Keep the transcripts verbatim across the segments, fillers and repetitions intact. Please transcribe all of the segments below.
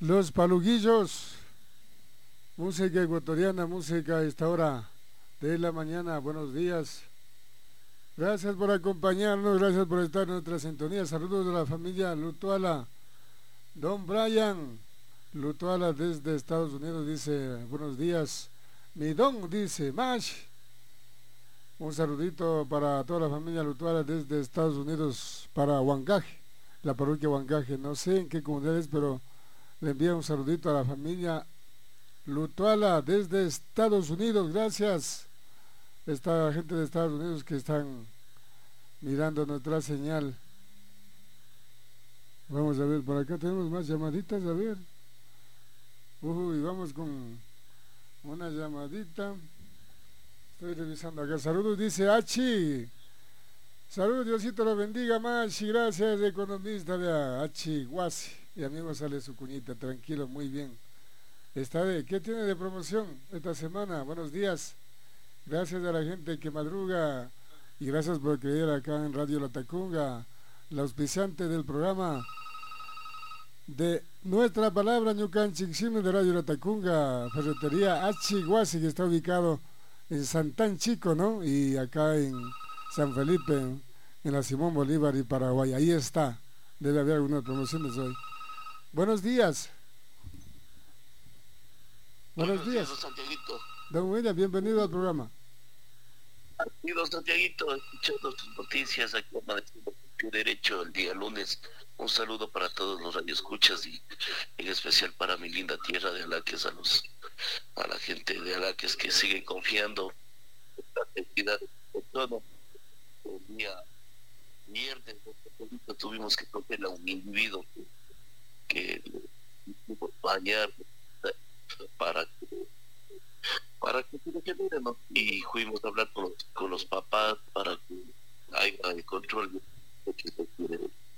Los Paluguillos, música ecuatoriana, música a esta hora de la mañana. Buenos días. Gracias por acompañarnos, gracias por estar en nuestra sintonía. Saludos de la familia Lutuala. Don Brian Lutuala desde Estados Unidos dice, buenos días. Mi don dice, Mash. Un saludito para toda la familia Lutuala desde Estados Unidos, para Huancaje, la parroquia Huancaje. No sé en qué comunidad es, pero le envío un saludito a la familia Lutuala desde Estados Unidos. Gracias. Esta gente de Estados Unidos que están mirando nuestra señal. Vamos a ver, por acá tenemos más llamaditas, a ver. Uy, vamos con una llamadita. Estoy revisando acá. Saludos, dice Achi. Saludos, Diosito lo bendiga más. Y gracias, economista de Achi Guasi. Y amigo, sale su cuñita, tranquilo, muy bien. Está de, ¿qué tiene de promoción esta semana? Buenos días. Gracias a la gente que madruga. Y gracias por creer acá en Radio La Tacunga, la auspiciante del programa de Nuestra Palabra Ñucanchixime de Radio La Tacunga, Ferretería Achi Guasi, que está ubicado en Santán Chico, ¿no? Y acá en San Felipe, en, en la Simón Bolívar y Paraguay. Ahí está. Debe haber algunas promociones hoy. Buenos días. Buenos, Buenos días, don Santiaguito. Don William, bienvenido al programa. Aquí, don Santiaguito, escuchando tus noticias aquí amaneciendo con derecho el día lunes. Un saludo para todos los radioescuchas y en especial para mi linda tierra de Alaques, a los a la gente de Alaques que sigue confiando en la entidad de todo. El día viernes tuvimos que coger a un individuo que, que tuvo que bañar para que para que se degenere, ¿no? Y fuimos a hablar con los, con los papás para que haya el control de que se quiere.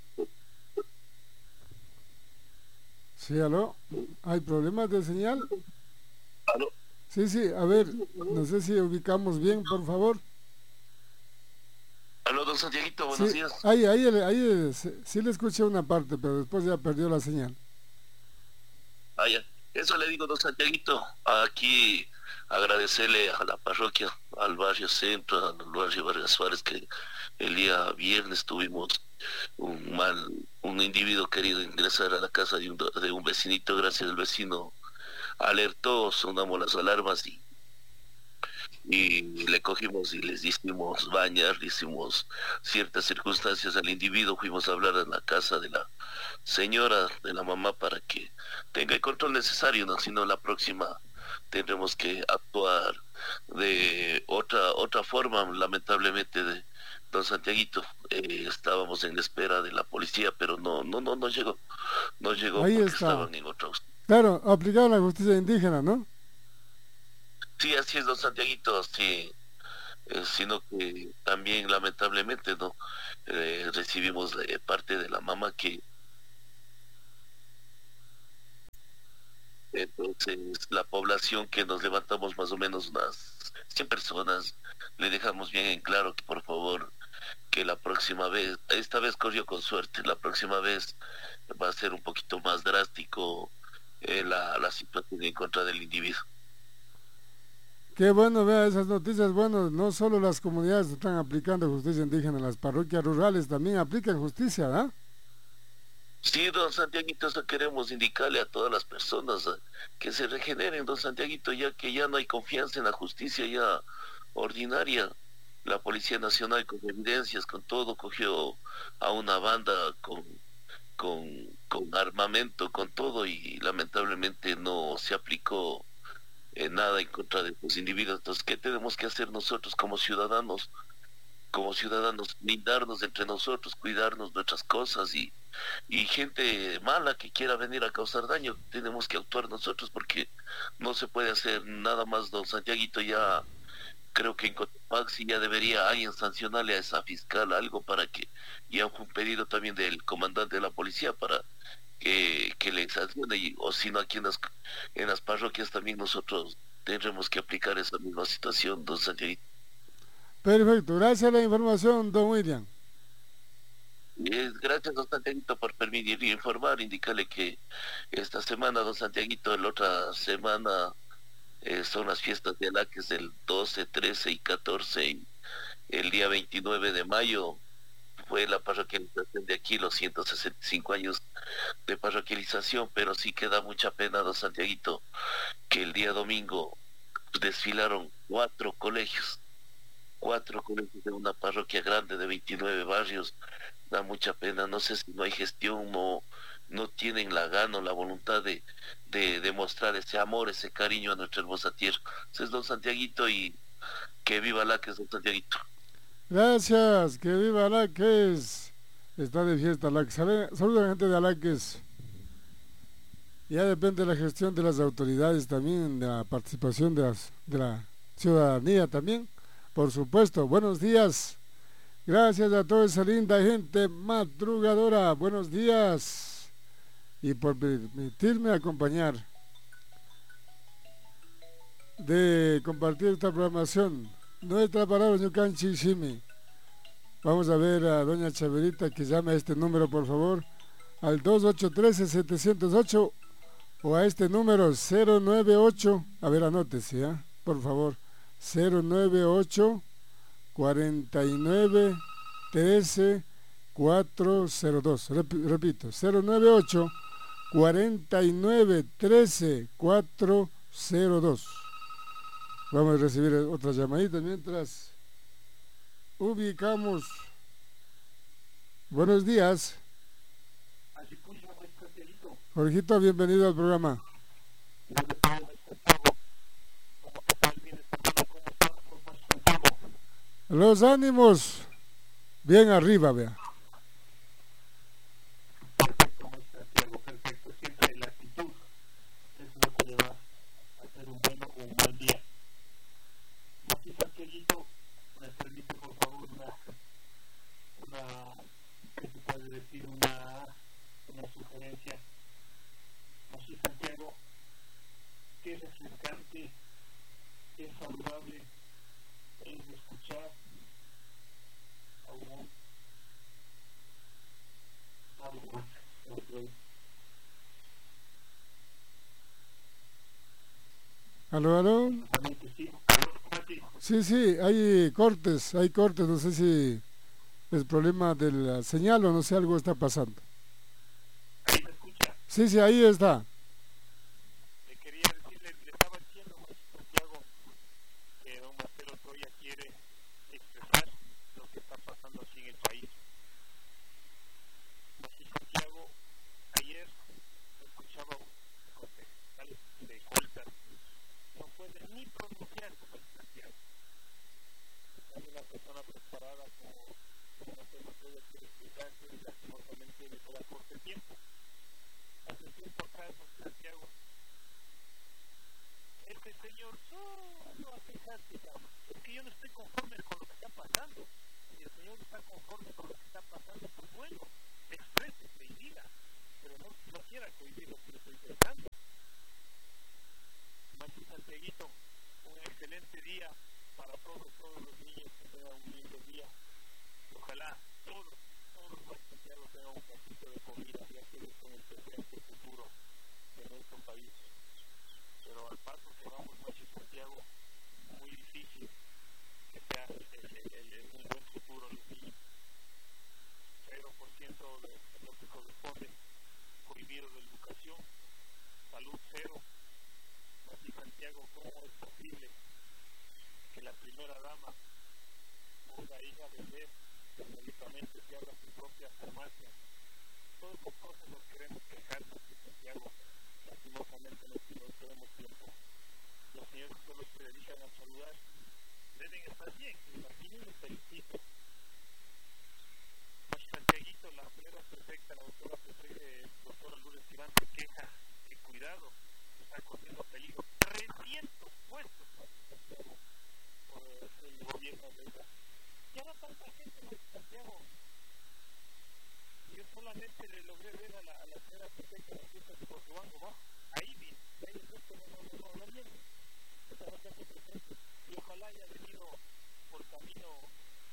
Sí, aló, ¿hay problemas de señal? ¿Aló? Sí, sí, a ver, no sé si ubicamos bien, por favor. Aló, don Santiaguito, buenos sí, días. Ahí, ahí, ahí, ahí sí le escuché una parte, pero después ya perdió la señal. Ah, ya. Eso le digo, don Santiaguito, aquí agradecerle a la parroquia, al barrio Centro, al barrio Vargas Suárez, que el día viernes tuvimos un mal, un individuo querido ingresar a la casa de un, de un vecinito. Gracias al vecino alertó, sonamos las alarmas y, y le cogimos y les hicimos bañar, le hicimos ciertas circunstancias al individuo, fuimos a hablar en la casa de la señora, de la mamá, para que tenga el control necesario, ¿no? Si no, la próxima tendremos que actuar de otra otra forma, lamentablemente, de don Santiaguito. Eh, estábamos en la espera de la policía, pero no no no no llegó, no llegó Ahí porque está. estaban en otra. Claro, aplicaron la justicia indígena, ¿no? Sí, así es, don Santiaguito, sí, eh, sino que también lamentablemente no eh, recibimos de parte de la mamá que entonces la población, que nos levantamos más o menos unas cien personas, le dejamos bien en claro que por favor, que la próxima vez, esta vez corrió con suerte, la próxima vez va a ser un poquito más drástico eh, la, la situación en contra del individuo. Qué bueno, vea esas noticias. Bueno, no solo las comunidades están aplicando justicia indígena, las parroquias rurales también aplican justicia, ¿verdad? Sí, don Santiaguito, eso queremos indicarle a todas las personas, eh, que se regeneren, don Santiaguito, ya que ya no hay confianza en la justicia ya ordinaria. La Policía Nacional, con evidencias, con todo, cogió a una banda con, con, con armamento, con todo, y lamentablemente no se aplicó eh, nada en contra de los individuos. Entonces, ¿qué tenemos que hacer nosotros como ciudadanos? Como ciudadanos, blindarnos entre nosotros, cuidarnos nuestras cosas, y, y gente mala que quiera venir a causar daño, tenemos que actuar nosotros, porque no se puede hacer nada más, don Santiaguito. Ya creo que en Cotopaxi ya debería alguien sancionarle a esa fiscal algo, para que, ya fue un pedido también del comandante de la policía para que, que le sancione, y, o si no, aquí en las, en las parroquias también nosotros tendremos que aplicar esa misma situación, don Santiaguito. Perfecto, gracias a la información, don William. Y es- gracias, don Santiaguito, por permitir informar, indicarle que esta semana, don Santiaguito, la otra semana eh, son las fiestas de Alaques del doce, trece y catorce. Y el día veintinueve de mayo fue la parroquialización de aquí, los ciento sesenta y cinco años de parroquialización, pero sí que da mucha pena, don Santiaguito, que el día domingo desfilaron cuatro colegios, cuatro colegios de una parroquia grande de veintinueve barrios. Da mucha pena, no sé si no hay gestión, no, no tienen la gana o la voluntad de, de, de mostrar ese amor, ese cariño a nuestra hermosa tierra. Ese es don Santiaguito y que viva la que es don Santiaguito. Gracias, que viva Alaques. Está de fiesta Alaques. Saluda a la gente de Alaques. Ya depende de la gestión de las autoridades también, de la participación de, las, de la ciudadanía también. Por supuesto, buenos días. Gracias a toda esa linda gente madrugadora. Buenos días. Y por permitirme acompañar de compartir esta programación. Nuestra palabra, Ñucanchi Shimi. Vamos a ver a doña Chaverita que llame a este número, por favor, al dos ocho uno tres, siete cero ocho o a este número cero nueve ocho, a ver, anótese, ¿eh? Por favor, cero nueve ocho, cuarenta y nueve, trece, cuatrocientos dos. Rep repito, cero nueve ocho, cuarenta y nueve, trece, cuatrocientos dos. Vamos a recibir otra llamadita mientras ubicamos. Buenos días. Jorgito, bienvenido al programa. Los ánimos bien arriba, vea. Perfecto, maestro Santiago, perfecto. Siempre la actitud es lo que le va a hacer un bueno o un mal día. Aquí Santiaguito, me permite por favor una, una, ¿qué se puede decir? Una, una sugerencia. Aquí Santiago, qué refrescante, qué saludable es escuchar a un algo. ¿Aló, aló? Sí, sí, hay cortes, hay cortes, no sé si es problema de la señal o no sé, algo está pasando. ¿Ahí me escucha? Sí, sí, ahí está. Le quería decirle, le estaba diciendo, maestro Santiago, que don Marcelo Troya quiere expresar lo que está pasando aquí en el país. Maestro Santiago, ayer escuchaba concejales de Coltas, no puede ni pronunciar como el Santiago. Hay una persona preparada como, como Marcelo Troya quiere expresarse y lastimosamente le queda corto el tiempo. Hace tiempo acá, don Santiago, este señor solo a quejarse, es que yo no estoy conforme con lo que está pasando. Si el señor está conforme con lo que está pasando, pues bueno, exprésese y diga, pero no, no quiera cohibir lo que le estoy pensando. Maestro Santiaguito, un excelente día para todos, todos los niños que tengan un lindo día. Ojalá todos, todos los Santiago tengan un poquito de comida, ya que son el presente futuro de nuestro país. Pero al paso que vamos, Maestro Santiago, muy difícil que sea el, el, el, el, un buen futuro los niños. Cero por ciento de lo que corresponde prohibido de educación, salud cero. Maestro Santiago, ¿cómo es posible que la primera dama ponga hija de vender los medicamentos que abra su propia farmacia? Todas esas cosas nos queremos quejar, Maestro Santiago. Lastimosamente no, no tenemos tiempo. Los señores solo se dedican a saludar. Deben estar bien, imaginen y felicito. Maestro Santiaguito, la señora perfecta, la doctora perfecta, doctora Lourdes Iván se queja que cuidado, está corriendo peligro. trescientos puestos, Maestro Santiago, por el gobierno de ella. Ya no tanta gente, Maestro Santiago. Yo solamente le logré ver a la, a la señora perfecta en la fiesta de Portuango, ¿no? Ahí vi, ahí el resto no, no, no, no viene. Esta no se hace presente. Y ojalá haya venido por camino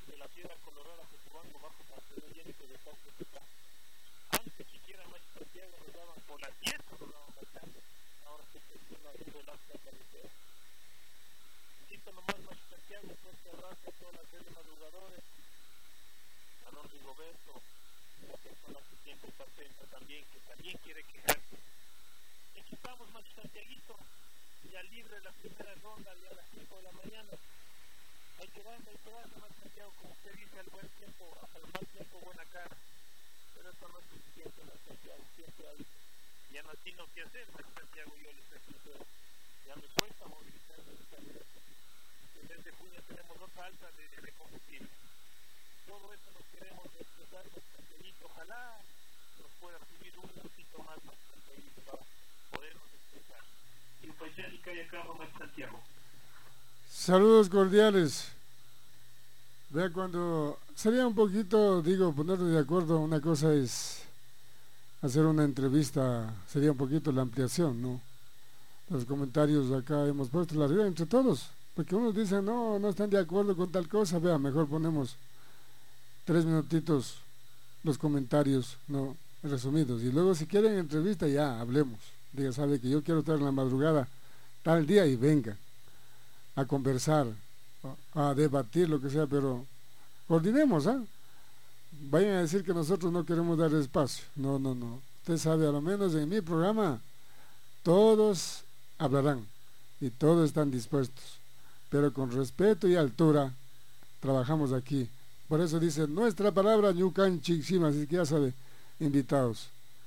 de la Piedra Colorada que Cubango bajo Paseo Yénico de Cauca Tecá. Antes siquiera más Santiago nos daban por las diez nos daban bastante. Ahora se está haciendo el acta carretera. Quito nomás más Santiago, pues se arranca toda la serie de madrugadores. A don Rigoberto, la persona que siempre está atenta también, que también quiere quejarse. Necesitamos más Santiaguito, ya libre la primera ronda ya a las cinco de la mañana. Hay que darle, hay que darle más Santiago, como usted dice, al buen tiempo, al mal tiempo, buena cara. Pero eso no es suficiente, más Santiago, siempre hay. Ya no tiene que hacer, más Santiago, yo les repito, ya me cuesta movilizar el candidato. En mes de junio tenemos otra alta de, de combustible. Todo eso nos queremos expresar, más Santiaguito, ojalá nos pueda subir un poquito más, más Santiaguito, para podernos expresar. Y un paisaje que hay acá, más Santiago. Saludos cordiales. Vea, cuando sería un poquito, digo, ponernos de acuerdo, una cosa es hacer una entrevista, sería un poquito la ampliación, ¿no? Los comentarios acá hemos puesto la regla entre todos, porque unos dicen, no, no están de acuerdo con tal cosa, vea, mejor ponemos tres minutitos los comentarios, ¿no? Resumidos, y luego si quieren entrevista ya, hablemos, diga, sabe que yo quiero estar en la madrugada tal día y venga a conversar, a debatir, lo que sea, pero coordinemos, ¿ah? ¿eh? Vayan a decir que nosotros no queremos dar espacio, no, no, no, usted sabe, a lo menos en mi programa todos hablarán y todos están dispuestos, pero con respeto y altura trabajamos aquí, por eso dice nuestra palabra Ñucan Chixima, así que ya sabe, invitados.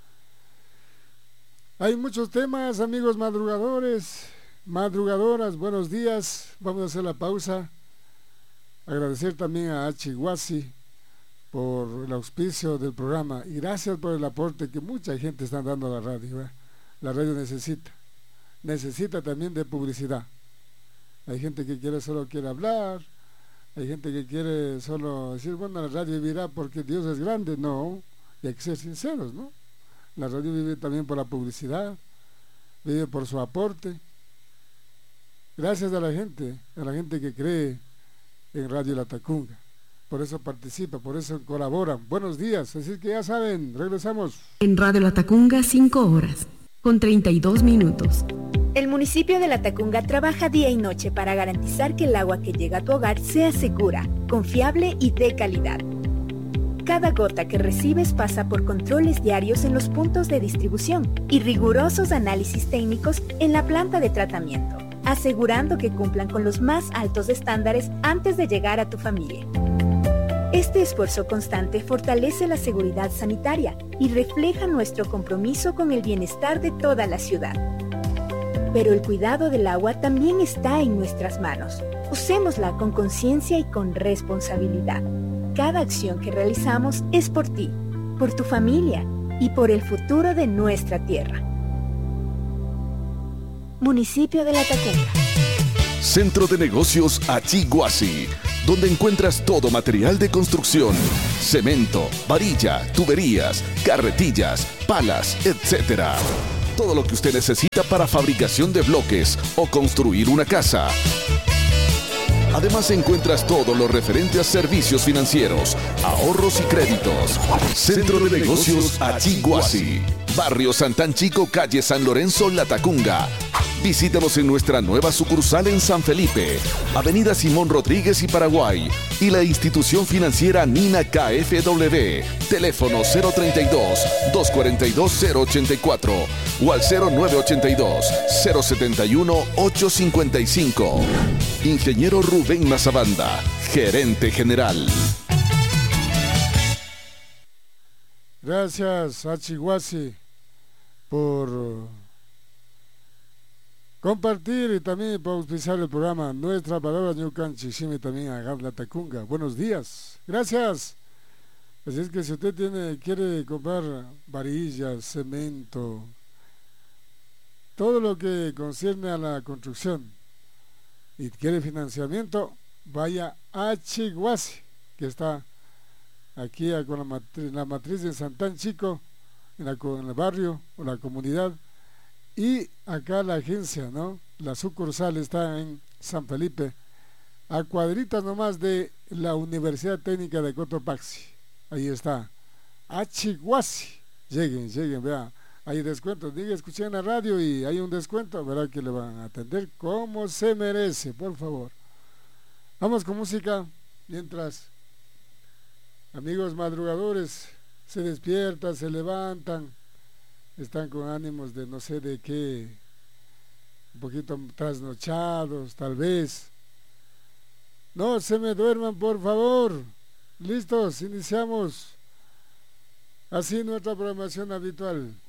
Hay muchos temas, amigos madrugadores, madrugadoras, buenos días. Vamos a hacer la pausa. Agradecer también a Achiguasi por el auspicio del programa y gracias por el aporte que mucha gente está dando a la radio, ¿eh? La radio necesita, necesita también de publicidad. Hay gente que quiere solo quiere hablar, hay gente que quiere solo decir, bueno, la radio vivirá porque Dios es grande. No, y hay que ser sinceros, ¿no? La radio vive también por la publicidad, vive por su aporte. Gracias a la gente, a la gente que cree en Radio La Tacunga. Por eso participa, por eso colaboran. Buenos días, así que ya saben, regresamos. En Radio La Tacunga, cinco horas, con treinta y dos minutos. El municipio de La Tacunga trabaja día y noche para garantizar que el agua que llega a tu hogar sea segura, confiable y de calidad. Cada gota que recibes pasa por controles diarios en los puntos de distribución y rigurosos análisis técnicos en la planta de tratamiento, asegurando que cumplan con los más altos estándares antes de llegar a tu familia. Este esfuerzo constante fortalece la seguridad sanitaria y refleja nuestro compromiso con el bienestar de toda la ciudad. Pero el cuidado del agua también está en nuestras manos. Usémosla con conciencia y con responsabilidad. Cada acción que realizamos es por ti, por tu familia y por el futuro de nuestra tierra. Municipio de La Tacunga. Centro de Negocios Achiguasi, donde encuentras todo material de construcción, cemento, varilla, tuberías, carretillas, palas, etcétera. Todo lo que usted necesita para fabricación de bloques o construir una casa. Además encuentras todo lo referente a servicios financieros, ahorros y créditos. Centro de Negocios Achiguasi, Barrio Santán Chico, calle San Lorenzo, La Tacunga. Visítanos en nuestra nueva sucursal en San Felipe, Avenida Simón Rodríguez y Paraguay, y la institución financiera Nina K F W. Teléfono cero treinta y dos, doscientos cuarenta y dos, cero ochenta y cuatro o al cero nueve ochenta y dos, cero setenta y uno, ochocientos cincuenta y cinco. Ingeniero Rubén Mazabanda, gerente general. Gracias, Achiguasi, por compartir y también por auspiciar el programa Nuestra Palabra Ñucan Chixime, también a Gab La Tacunga. Buenos días, gracias. Así es que si usted tiene, quiere comprar varillas, cemento, todo lo que concierne a la construcción y quiere financiamiento, vaya a Achiguasi, que está aquí con la matriz, la matriz de Santán Chico, en, la, en el barrio o la comunidad. Y acá la agencia, ¿no? La sucursal está en San Felipe, a cuadritas nomás de la Universidad Técnica de Cotopaxi. Ahí está, Achihuasi. Lleguen, lleguen, vea, hay descuentos. Diga, escuchen la radio y hay un descuento, verá que le van a atender como se merece, por favor. Vamos con música mientras amigos madrugadores se despiertan, se levantan, están con ánimos de no sé de qué, un poquito trasnochados tal vez. No se me duerman, por favor. Listos, iniciamos así nuestra programación habitual.